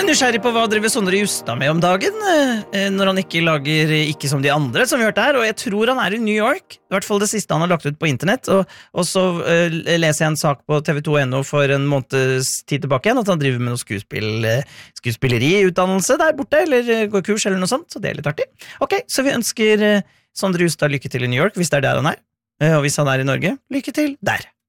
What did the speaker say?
men nysgjerrig på hva driver Sondre Justad med om dagen, når han ikke lager Ikke som de andre, som vi hørte her, og jeg tror han i New York, i hvert fall det siste han har lagt ut på internett, og så leser jeg en sak på TV2.no for en måneds tid tilbake igjen, at han driver med noe skuespilleriutdannelse der borte, eller går kurs eller noe sånt, så det litt artig. Ok, så vi ønsker Sondre Justad lykke til i New York, hvis det der han og hvis han i Norge, lykke til der.